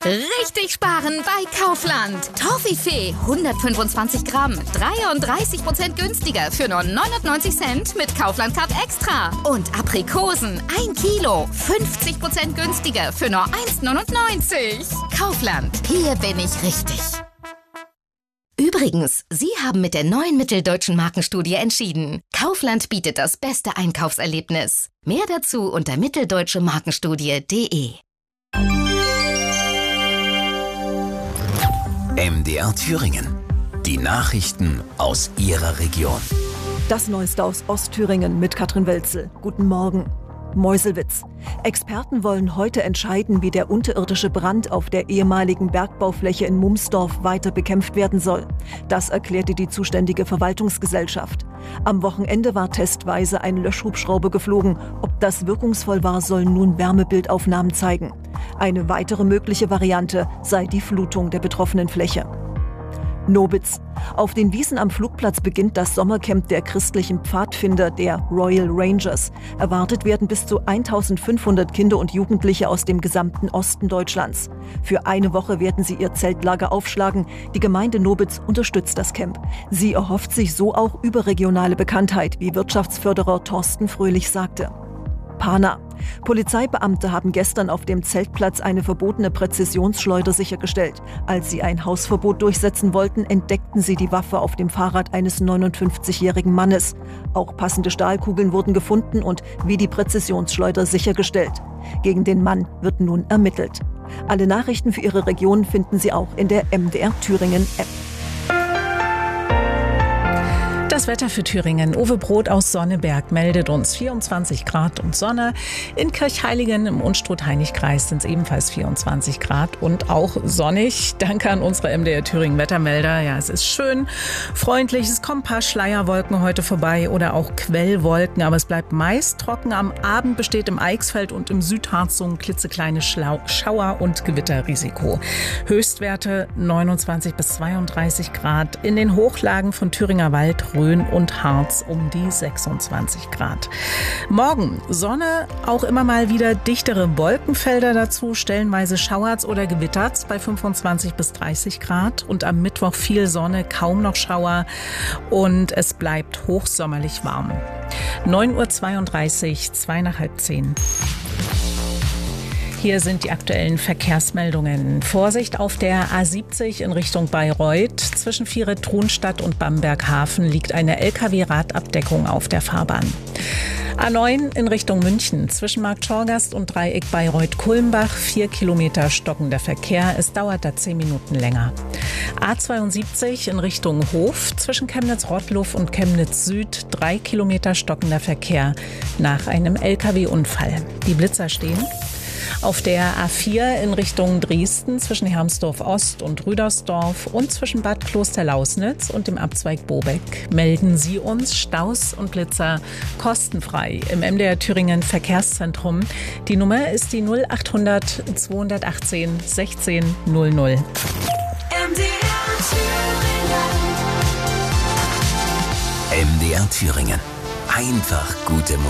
Richtig sparen bei Kaufland. Toffifee 125 Gramm, 33% günstiger für nur 99 Cent mit Kaufland Card Extra. Und Aprikosen 1 Kilo, 50% günstiger für nur 1,99. Kaufland, hier bin ich richtig. Übrigens, Sie haben mit der neuen Mitteldeutschen Markenstudie entschieden. Kaufland bietet das beste Einkaufserlebnis. Mehr dazu unter mitteldeutschemarkenstudie.de. MDR Thüringen. Die Nachrichten aus Ihrer Region. Das Neueste aus Ostthüringen mit Katrin Welzel. Guten Morgen. Meuselwitz. Experten wollen heute entscheiden, wie der unterirdische Brand auf der ehemaligen Bergbaufläche in Mumsdorf weiter bekämpft werden soll. Das erklärte die zuständige Verwaltungsgesellschaft. Am Wochenende war testweise ein Löschhubschrauber geflogen. Ob das wirkungsvoll war, sollen nun Wärmebildaufnahmen zeigen. Eine weitere mögliche Variante sei die Flutung der betroffenen Fläche. Nobitz. Auf den Wiesen am Flugplatz beginnt das Sommercamp der christlichen Pfadfinder, der Royal Rangers. Erwartet werden bis zu 1500 Kinder und Jugendliche aus dem gesamten Osten Deutschlands. Für eine Woche werden sie ihr Zeltlager aufschlagen. Die Gemeinde Nobitz unterstützt das Camp. Sie erhofft sich so auch überregionale Bekanntheit, wie Wirtschaftsförderer Thorsten Fröhlich sagte. Pana. Polizeibeamte haben gestern auf dem Zeltplatz eine verbotene Präzisionsschleuder sichergestellt. Als sie ein Hausverbot durchsetzen wollten, entdeckten sie die Waffe auf dem Fahrrad eines 59-jährigen Mannes. Auch passende Stahlkugeln wurden gefunden und wie die Präzisionsschleuder sichergestellt. Gegen den Mann wird nun ermittelt. Alle Nachrichten für Ihre Region finden Sie auch in der MDR Thüringen App. Das Wetter für Thüringen. Uwe Brot aus Sonneberg meldet uns 24 Grad und Sonne. In Kirchheiligen im Unstrut-Heinig-Kreis sind es ebenfalls 24 Grad und auch sonnig. Danke an unsere MDR Thüringen Wettermelder. Ja, es ist schön, freundlich. Es kommen ein paar Schleierwolken heute vorbei oder auch Quellwolken, aber es bleibt meist trocken. Am Abend besteht im Eichsfeld und im Südharz so ein klitzekleine Schauer- und Gewitterrisiko. Höchstwerte 29 bis 32 Grad. In den Hochlagen von Thüringer Wald, Rhön und Harz um die 26 Grad. Morgen Sonne, auch immer mal wieder dichtere Wolkenfelder dazu, stellenweise schauert's oder gewittert's bei 25 bis 30 Grad und am Mittwoch viel Sonne, kaum noch Schauer und es bleibt hochsommerlich warm. 9:32 Uhr, 2 nach halb 10. Hier sind die aktuellen Verkehrsmeldungen. Vorsicht auf der A70 in Richtung Bayreuth. Zwischen Viere-Trunstadt und Bamberghafen liegt eine Lkw-Radabdeckung auf der Fahrbahn. A9 in Richtung München. Zwischen Marktschorgast und Dreieck Bayreuth-Kulmbach 4 Kilometer stockender Verkehr. Es dauert da 10 Minuten länger. A72 in Richtung Hof. Zwischen Chemnitz-Rottluff und Chemnitz-Süd 3 Kilometer stockender Verkehr nach einem Lkw-Unfall. Die Blitzer stehen. Auf der A4 in Richtung Dresden zwischen Hermsdorf-Ost und Rüdersdorf und zwischen Bad Klosterlausnitz und dem Abzweig Bobeck melden Sie uns Staus und Blitzer kostenfrei im MDR Thüringen Verkehrszentrum. Die Nummer ist die 0800 218 16 00. MDR Thüringen. MDR Thüringen. Einfach gute Musik.